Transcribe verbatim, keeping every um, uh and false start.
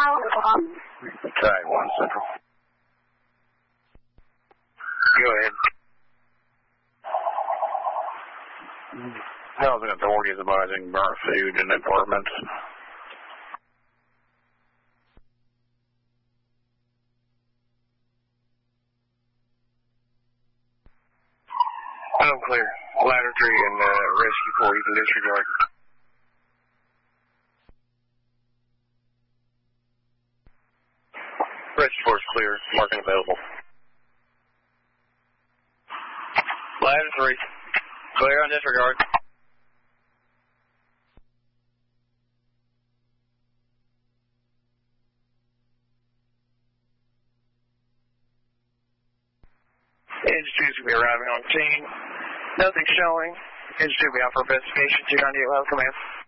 Tag one Central. Go ahead. Housing authority is advising burnt food in apartments. I'm clear. Ladder three and uh, rescue four, you can disregard. Rescue four is clear. Marking available. Ladder three. Clear on disregard. Engine two is going to be arriving on scene. Nothing showing. Engine two will be out for investigation. two ninety-eight, level command.